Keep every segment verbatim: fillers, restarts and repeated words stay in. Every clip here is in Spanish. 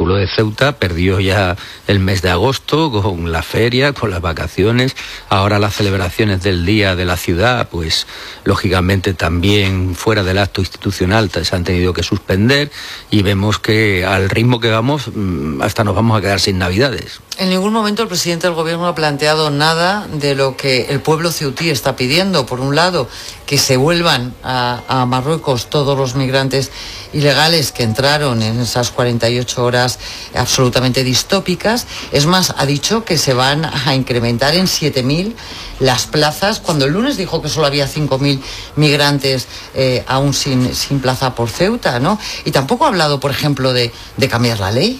pueblo de Ceuta perdió ya el mes de agosto con la feria, con las vacaciones, ahora las celebraciones del Día de la Ciudad, pues lógicamente también fuera del acto institucional se han tenido que suspender, y vemos que al ritmo que vamos hasta nos vamos a quedar sin Navidades. En ningún momento el presidente del gobierno ha planteado nada de lo que el pueblo ceutí está pidiendo. Por un lado, que se vuelvan a, a Marruecos todos los migrantes ilegales que entraron en esas cuarenta y ocho horas absolutamente distópicas. Es más, ha dicho que se van a incrementar en siete mil las plazas, cuando el lunes dijo que solo había cinco mil migrantes eh, aún sin, sin plaza por Ceuta, ¿no? Y tampoco ha hablado, por ejemplo, de, de cambiar la ley.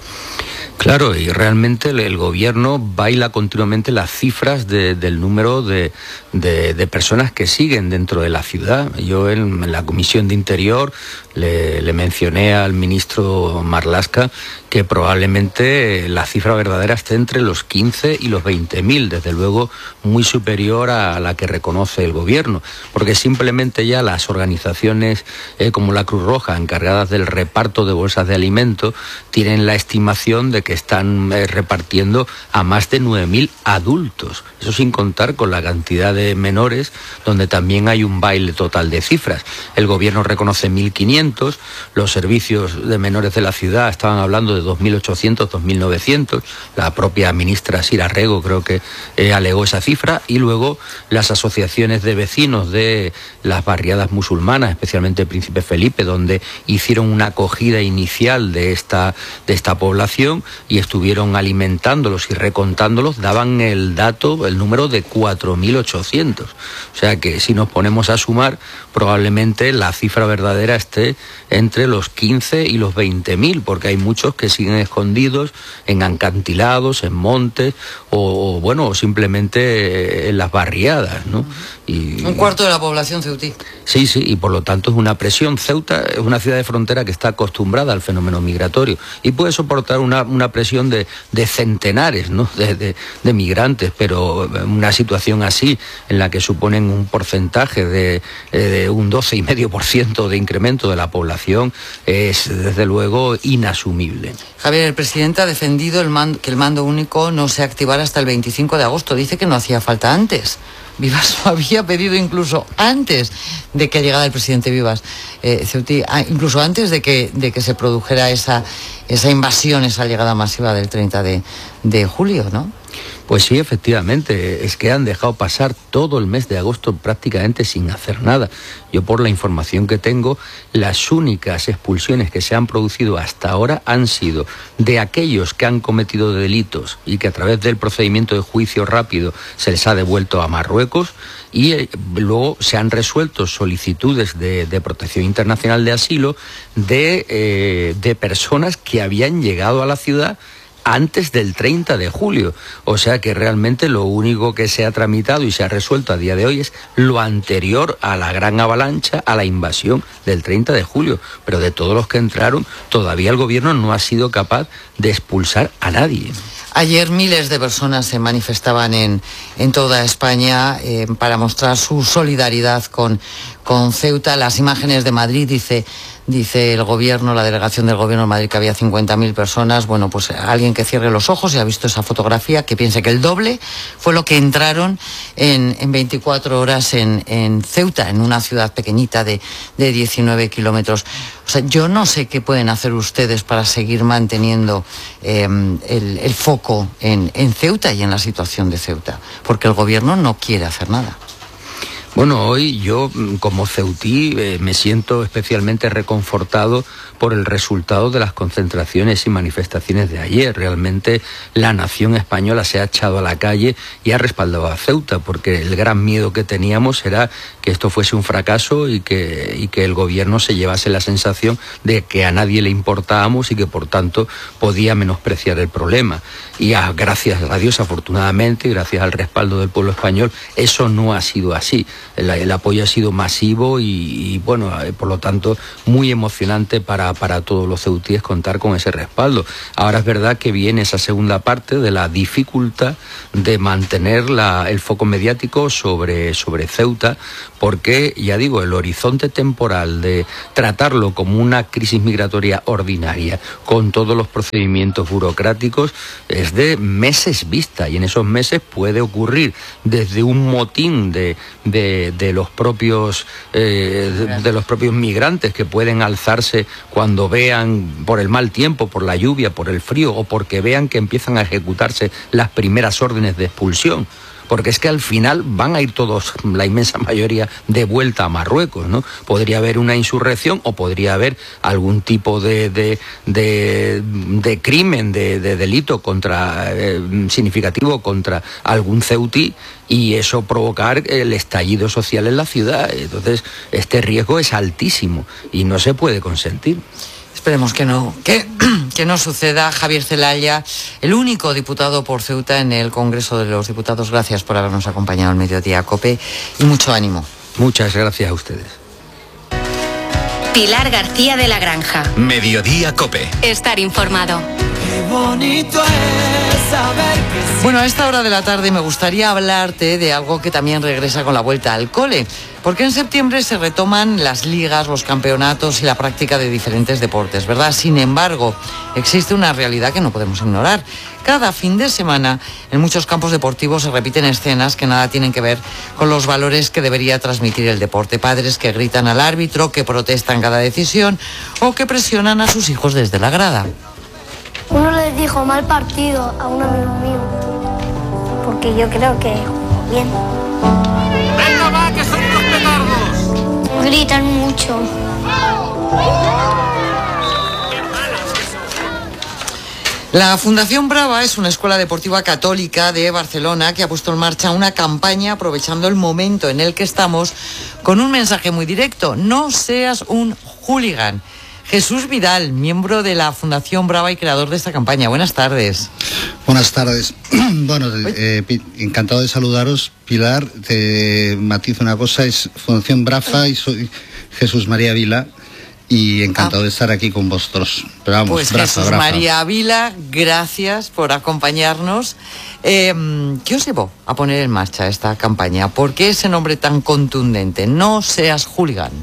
Claro, y realmente el, el gobierno baila continuamente las cifras de, del número de, de, de personas que siguen dentro de la ciudad. Yo en, en la Comisión de Interior le, le mencioné al ministro Marlaska que probablemente la cifra verdadera esté entre los quince y los veinte mil, desde luego muy superior a la que reconoce el gobierno, porque simplemente ya las organizaciones eh, como la Cruz Roja, encargadas del reparto de bolsas de alimentos, tienen la estimación de que están eh, repartiendo a más de nueve mil adultos, eso sin contar con la cantidad de menores, donde también hay un baile total de cifras. El gobierno reconoce mil quinientos, los servicios de menores de la ciudad estaban hablando de dos mil ochocientos, dos mil novecientos, la propia ministra Sira Rego creo que eh, alegó esa cifra, y luego las asociaciones de vecinos de las barriadas musulmanas, especialmente Príncipe Felipe, donde hicieron una acogida inicial de esta, de esta población y estuvieron alimentándolos y recontándolos, daban el dato, el número de cuatro mil ochocientos. O sea que si nos ponemos a sumar, probablemente la cifra verdadera esté entre los quince y los veinte mil, porque hay muchos que siguen escondidos en acantilados, en montes, o, o bueno, o simplemente en las barriadas, ¿no? Y, un cuarto de la población ceutí. Sí, sí, y por lo tanto es una presión. Ceuta es una ciudad de frontera que está acostumbrada al fenómeno migratorio y puede soportar una, una presión de, de centenares, ¿no? de, de, de migrantes, pero una situación así, en la que suponen un porcentaje de, de un doce coma cinco por ciento de incremento de la población, es desde luego inasumible. Javier, el presidente ha defendido el mando, que el mando único no se activara hasta el veinticinco de agosto. Dice que no hacía falta antes. Vivas lo había pedido incluso antes de que llegara el presidente Vivas, eh, Ceutí, incluso antes de que, de que se produjera esa, esa invasión, esa llegada masiva del treinta de julio, ¿no? Pues sí, efectivamente, es que han dejado pasar todo el mes de agosto prácticamente sin hacer nada. Yo, por la información que tengo, las únicas expulsiones que se han producido hasta ahora han sido de aquellos que han cometido delitos y que a través del procedimiento de juicio rápido se les ha devuelto a Marruecos, y eh, luego se han resuelto solicitudes de, de protección internacional de asilo de, eh, de personas que habían llegado a la ciudad antes del treinta de julio, o sea que realmente lo único que se ha tramitado y se ha resuelto a día de hoy es lo anterior a la gran avalancha, a la invasión del treinta de julio, pero de todos los que entraron todavía el gobierno no ha sido capaz de expulsar a nadie. Ayer miles de personas se manifestaban en, en toda España eh, para mostrar su solidaridad con, con Ceuta. Las imágenes de Madrid, dice, dice el gobierno, la delegación del gobierno de Madrid, que había cincuenta mil personas. Bueno, pues alguien que cierre los ojos y ha visto esa fotografía, que piense que el doble fue lo que entraron en, en veinticuatro horas en, en Ceuta, en una ciudad pequeñita de, de diecinueve kilómetros. O sea, yo no sé qué pueden hacer ustedes para seguir manteniendo eh, el, el foco en, en Ceuta y en la situación de Ceuta, porque el gobierno no quiere hacer nada. Bueno, hoy yo como ceutí eh, me siento especialmente reconfortado por el resultado de las concentraciones y manifestaciones de ayer. Realmente la nación española se ha echado a la calle y ha respaldado a Ceuta, porque el gran miedo que teníamos era que esto fuese un fracaso y que, y que el gobierno se llevase la sensación de que a nadie le importábamos y que por tanto podía menospreciar el problema. Y a, gracias a Dios, afortunadamente, y gracias al respaldo del pueblo español, eso no ha sido así. el, el apoyo ha sido masivo y, y bueno, por lo tanto, muy emocionante para, para todos los ceutíes contar con ese respaldo. Ahora es verdad que viene esa segunda parte de la dificultad de mantener la, el foco mediático sobre, sobre Ceuta, porque, ya digo, el horizonte temporal de tratarlo como una crisis migratoria ordinaria, con todos los procedimientos burocráticos, es de meses vista, y en esos meses puede ocurrir desde un motín de, de, de los propios eh, de, de los propios migrantes que pueden alzarse cuando vean, por el mal tiempo, por la lluvia, por el frío, o porque vean que empiezan a ejecutarse las primeras órdenes de expulsión. Porque es que al final van a ir todos, la inmensa mayoría, de vuelta a Marruecos, ¿no? Podría haber una insurrección o podría haber algún tipo de, de, de, de crimen, de, de delito contra eh, significativo contra algún ceutí, y eso provocar el estallido social en la ciudad. Entonces, este riesgo es altísimo y no se puede consentir. Esperemos que no, que, que no suceda. Javier Zelaya, el único diputado por Ceuta en el Congreso de los Diputados, gracias por habernos acompañado en Mediodía Cope y mucho ánimo. Muchas gracias a ustedes. Pilar García de la Granja. Mediodía Cope. Estar informado. Qué bonito es saber que sí. Bueno, a esta hora de la tarde me gustaría hablarte de algo que también regresa con la vuelta al cole, porque en septiembre se retoman las ligas, los campeonatos y la práctica de diferentes deportes, ¿verdad? Sin embargo, existe una realidad que no podemos ignorar. Cada fin de semana, en muchos campos deportivos se repiten escenas que nada tienen que ver con los valores que debería transmitir el deporte. Padres que gritan al árbitro, que protestan cada decisión o que presionan a sus hijos desde la grada. Uno les dijo mal partido a un amigo mío, porque yo creo que jugó bien. ¡Venga, va, que son unos petardos! Gritan mucho. La Fundación Brava es una escuela deportiva católica de Barcelona que ha puesto en marcha una campaña aprovechando el momento en el que estamos con un mensaje muy directo: no seas un hooligan. Jesús Vidal, miembro de la Fundación Brava y creador de esta campaña. Buenas tardes. Buenas tardes. Bueno, eh, encantado de saludaros. Pilar, te matizo una cosa, es Fundación Brava y soy Jesús María Vila, y encantado ah. de estar aquí con vosotros. Pero vamos, pues Brafa, Jesús Brafa. María Vila, gracias por acompañarnos. Eh, ¿Qué os llevó a poner en marcha esta campaña? ¿Por qué ese nombre tan contundente? No seas hooligan.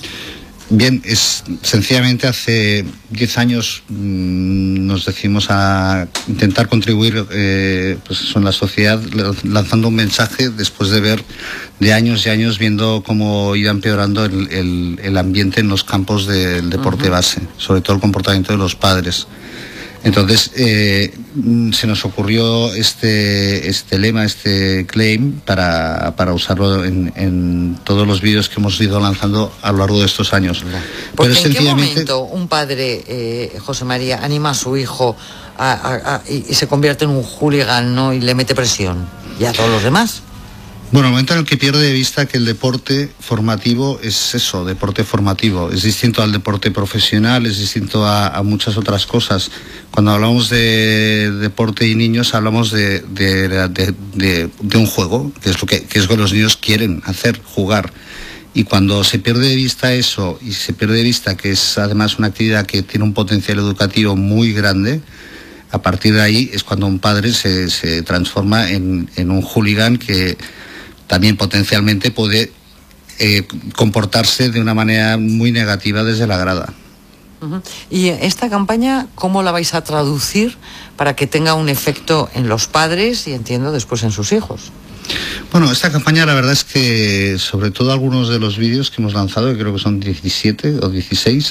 Bien, es sencillamente hace diez años mmm, nos decidimos a intentar contribuir eh, pues en la sociedad, lanzando un mensaje después de ver de años y años viendo cómo iba empeorando el, el, el ambiente en los campos del deporte uh-huh. base, sobre todo el comportamiento de los padres. Entonces eh, se nos ocurrió este, este lema, este claim, para, para usarlo en, en todos los vídeos que hemos ido lanzando a lo largo de estos años. Porque Pero ¿en sencillamente... qué momento un padre, eh, José María, anima a su hijo a, a, a, y, y se convierte en un hooligan, ¿no? Y le mete presión? ¿Y a todos los demás? Bueno, el momento en el que pierde de vista que el deporte formativo es eso, deporte formativo. Es distinto al deporte profesional, es distinto a, a muchas otras cosas. Cuando hablamos de deporte y niños, hablamos de, de, de, de, de un juego, que es lo que, que es lo que los niños quieren hacer, jugar. Y cuando se pierde de vista eso, y se pierde de vista que es además una actividad que tiene un potencial educativo muy grande, a partir de ahí es cuando un padre se, se transforma en, en un hooligan que también potencialmente puede eh, comportarse de una manera muy negativa desde la grada. Uh-huh. Y esta campaña, ¿cómo la vais a traducir para que tenga un efecto en los padres y, entiendo, después en sus hijos? Bueno, esta campaña la verdad es que, sobre todo algunos de los vídeos que hemos lanzado, que creo que son diecisiete o dieciséis,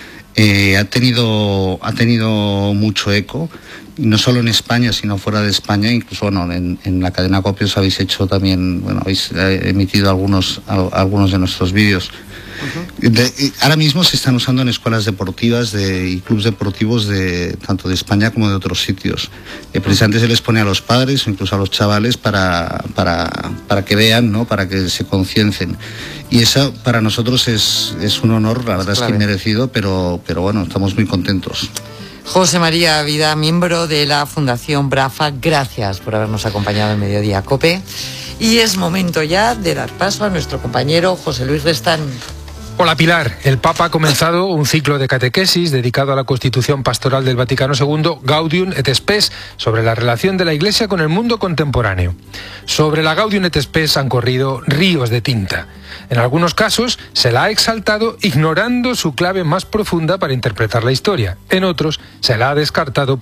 eh, ha tenido ha tenido mucho eco, y no solo en España, sino fuera de España. Incluso bueno, en, en la cadena COPE os habéis hecho también, bueno, habéis eh, emitido algunos a, algunos de nuestros vídeos. Uh-huh. De, ahora mismo se están usando en escuelas deportivas de, y clubes deportivos de tanto de España como de otros sitios. Eh, precisamente se les pone a los padres o incluso a los chavales para, para, para que vean, ¿no? Para que se conciencien. Y eso para nosotros es, es un honor, la verdad es, es que merecido, pero, pero bueno, estamos muy contentos. José María Vida, miembro de la Fundación Brafa, gracias por habernos acompañado en Mediodía Cope. Y es momento ya de dar paso a nuestro compañero José Luis Restán. Hola Pilar, el Papa ha comenzado un ciclo de catequesis dedicado a la Constitución Pastoral del Vaticano segundo, Gaudium et Spes, sobre la relación de la Iglesia con el mundo contemporáneo. Sobre la Gaudium et Spes han corrido ríos de tinta. En algunos casos se la ha exaltado ignorando su clave más profunda para interpretar la historia. En otros se la ha descartado